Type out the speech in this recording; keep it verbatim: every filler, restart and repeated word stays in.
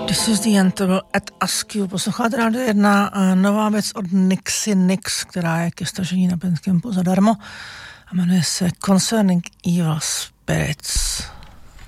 This is the Interval at Askew. Posloucháte rádio jedna, nová věc od Nixy Nix, která je ke stažení na Bandcampu zadarmo a jmenuje se Concerning Evil Spirits.